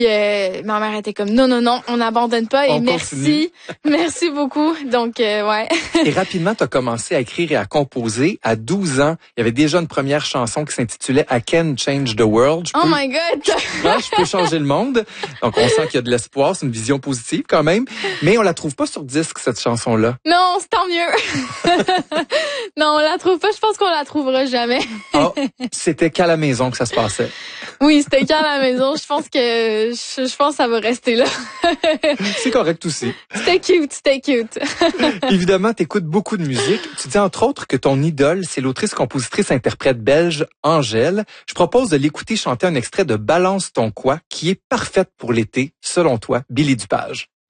Ma mère était comme non, on n'abandonne pas et On merci, merci beaucoup. Donc ouais. Et rapidement, tu as commencé à écrire et à composer. À 12 ans, il y avait déjà une première chanson qui s'intitulait I Can Change the World. My God! Je peux changer le monde. Donc, on sent qu'il y a de l'espoir, c'est une vision positive quand même. Mais on la trouve pas sur disque, cette chanson-là. Non, c'est tant mieux. Non, on la trouve pas. Je pense qu'on la trouvera jamais. C'était qu'à la maison que ça se passait. Oui, c'était qu'à la maison. Je pense que ça va rester là. C'est correct aussi. C'était cute. Évidemment, t'écoutes beaucoup de musique. Tu dis entre autres que ton idole, c'est l'autrice-compositrice-interprète belge Angèle. Je propose de l'écouter chanter un extrait de Balance ton quoi, qui est parfaite pour l'été, selon toi, Billy Dupage.